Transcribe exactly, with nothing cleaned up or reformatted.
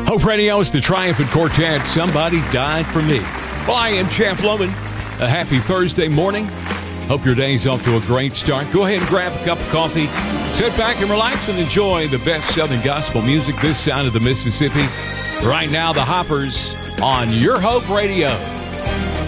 Hope Radio is the Triumphant Quartet. Somebody died for me. Well, I am Jeff Loman. A happy Thursday morning. Hope your day's off to a great start. Go ahead and grab a cup of coffee. Sit back and relax and enjoy the best Southern gospel music this side of the Mississippi. Right now, the Hoppers on Your Hope Radio.